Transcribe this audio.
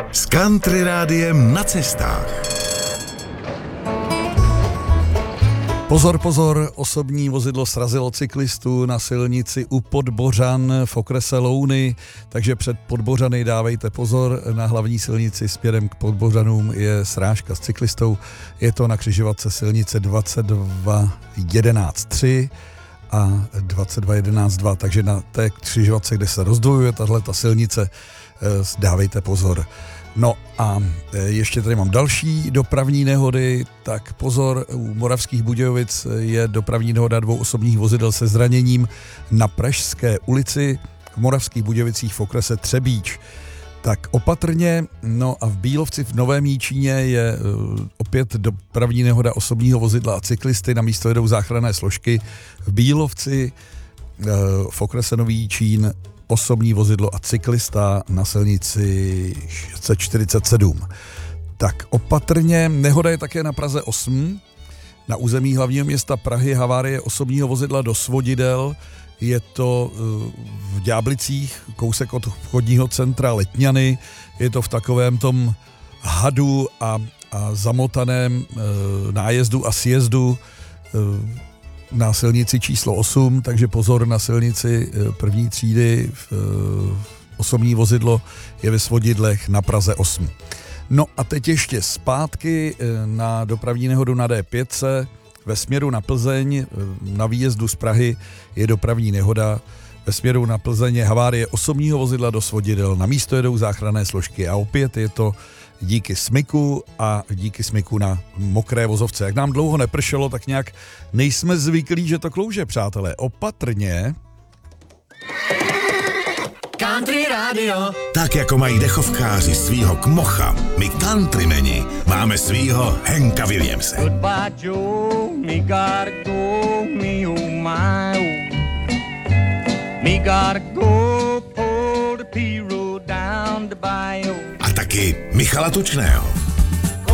S Country Rádiem na cestách. Pozor, pozor, osobní vozidlo srazilo cyklistu na silnici u Podbořan v okrese Louny, takže před Podbořany dávejte pozor, na hlavní silnici směrem k Podbořanům je srážka s cyklistou, je to na křižovatce silnice 22.11.3 a 22.11.2, takže na té křižovatce, kde se rozdvojuje tato silnice, dávejte pozor. No a ještě tady mám další dopravní nehody, tak pozor, u Moravských Budějovic je dopravní nehoda dvou osobních vozidel se zraněním na Pražské ulici v Moravských Budějovicích v okrese Třebíč. Tak opatrně, no a v Bílovci v Novém Jičíně je opět dopravní nehoda osobního vozidla a cyklisty, na místo jedou záchranné složky. V Bílovci v okrese Nový Jičín osobní vozidlo a cyklista na silnici 647. Tak opatrně, nehoda je také na Praze 8. Na území hlavního města Prahy havárie osobního vozidla do Svodidel. Je to v Ďáblicích, kousek od obchodního centra Letňany. Je to v takovém tom hadu a zamotaném nájezdu a sjezdu na silnici číslo 8, takže pozor na silnici první třídy, osobní vozidlo je ve Svodidlech na Praze 8. No a teď ještě zpátky na dopravní nehodu na D5 ve směru na Plzeň, na výjezdu z Prahy je dopravní nehoda, ve směru na Plzeň je havárie osobního vozidla do Svodidel, na místo jedou záchranné složky a opět je to díky smyku a díky smyku na mokré vozovce. Jak nám dlouho nepršelo, tak nějak nejsme zvyklí, že to klouže, přátelé. Opatrně. Country Radio. Tak jako mají dechovkáři svýho kmocha, my countrymeni máme svýho Hanka Williamse. Goodbye Joe, me gotta go, me oh my oh. Me gotta go, pull the P-road down the bayou. A taky Michala Tučného.